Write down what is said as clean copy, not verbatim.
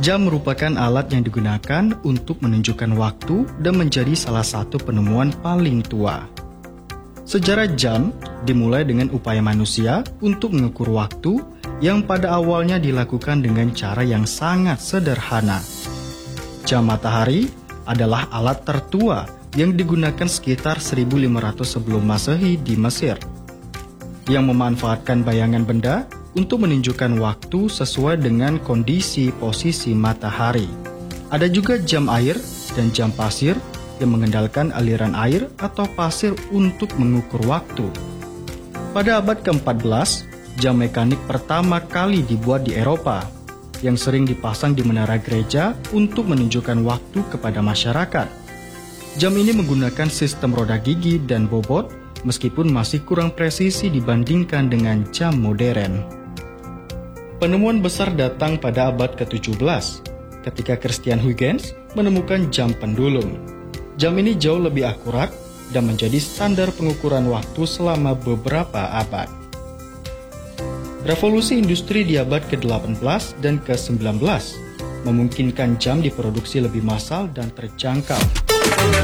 Jam merupakan alat yang digunakan untuk menunjukkan waktu dan menjadi salah satu penemuan paling tua. Sejarah jam dimulai dengan upaya manusia untuk mengukur waktu yang pada awalnya dilakukan dengan cara yang sangat sederhana. Jam matahari adalah alat tertua yang digunakan sekitar 1500 sebelum Masehi di Mesir, yang memanfaatkan bayangan benda untuk menunjukkan waktu sesuai dengan kondisi posisi matahari. Ada juga jam air dan jam pasir yang mengandalkan aliran air atau pasir untuk mengukur waktu. Pada abad ke-14, jam mekanik pertama kali dibuat di Eropa, yang sering dipasang di menara gereja untuk menunjukkan waktu kepada masyarakat. Jam ini menggunakan sistem roda gigi dan bobot, meskipun masih kurang presisi dibandingkan dengan jam modern. Penemuan besar datang pada abad ke-17, ketika Christian Huygens menemukan jam pendulum. Jam ini jauh lebih akurat dan menjadi standar pengukuran waktu selama beberapa abad. Revolusi industri di abad ke-18 dan ke-19 memungkinkan jam diproduksi lebih massal dan terjangkau.